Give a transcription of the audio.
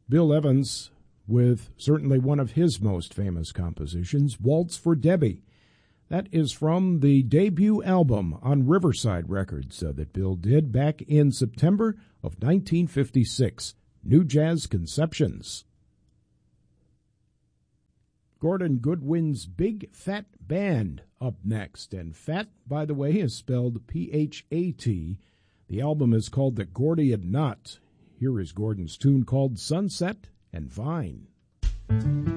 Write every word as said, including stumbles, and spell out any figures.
Bill Evans with certainly one of his most famous compositions, Waltz for Debbie. That is from the debut album on Riverside Records uh, that Bill did back in September of nineteen fifty-six, New Jazz Conceptions. Gordon Goodwin's Big Phat Band up next, and Phat, by the way, is spelled P H A T. The album is called The Gordian Knot. Here is Gordon's tune called Sunset and Vine.